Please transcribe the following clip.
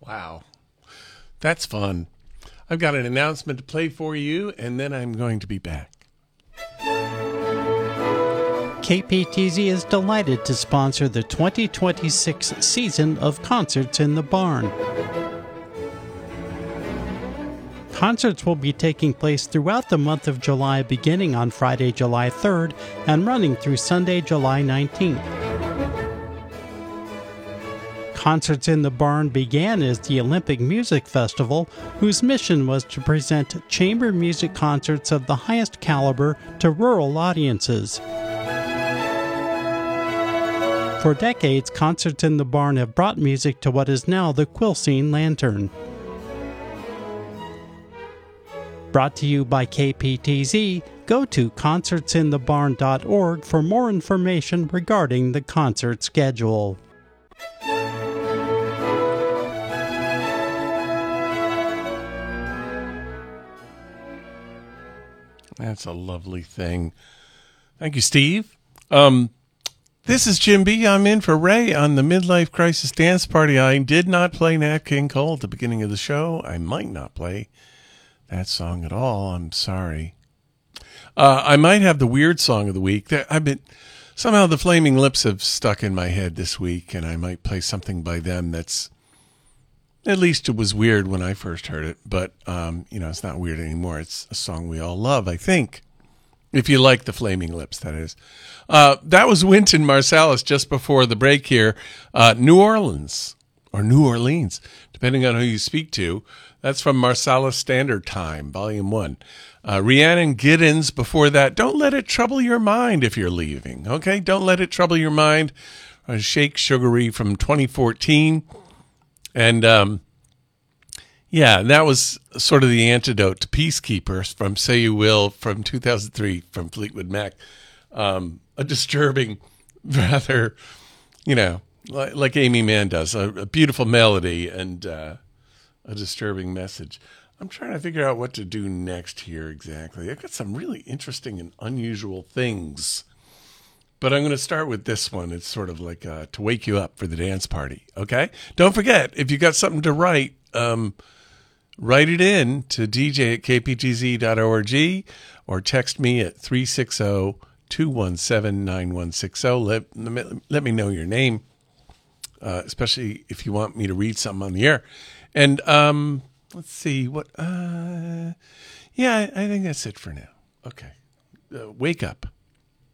Wow. That's fun. I've got an announcement to play for you, and then I'm going to be back. KPTZ is delighted to sponsor the 2026 season of Concerts in the Barn. Concerts will be taking place throughout the month of July, beginning on Friday, July 3rd, and running through Sunday, July 19th. Concerts in the Barn began as the Olympic Music Festival, whose mission was to present chamber music concerts of the highest caliber to rural audiences. For decades, Concerts in the Barn have brought music to what is now the Quilcene Lantern. Brought to you by KPTZ, go to concertsinthebarn.org for more information regarding the concert schedule. That's a lovely thing. Thank you, Steve. This is Jim B. I'm in for Ray on the Midlife Crisis Dance Party. I did not play Nat King Cole at the beginning of the show. I might not play that song at all. I'm sorry. I might have the weird song of the week. Somehow the Flaming Lips have stuck in my head this week, and I might play something by them that's, at least it was weird when I first heard it, but it's not weird anymore. It's a song we all love, I think. If you like the Flaming Lips, that is. That was Wynton Marsalis just before the break here. New Orleans, or New Orleans, depending on who you speak to. That's from Marsalis Standard Time, Volume 1. Rhiannon Giddens before that. Don't let it trouble your mind if you're leaving, okay? Don't let it trouble your mind. Shake Sugary from 2014. And, that was sort of the antidote to Peacekeepers from Say You Will from 2003 from Fleetwood Mac. A disturbing, rather, like Amy Mann does, a beautiful melody and a disturbing message. I'm trying to figure out what to do next here exactly. I've got some really interesting and unusual things. But I'm going to start with this one. It's sort of like to wake you up for the dance party, okay? Don't forget, if you got something to write, write it in to dj@kptz.org or text me at 360-217-9160. Let me know your name, especially if you want me to read something on the air. And let's see what. I think that's it for now. Okay, wake up.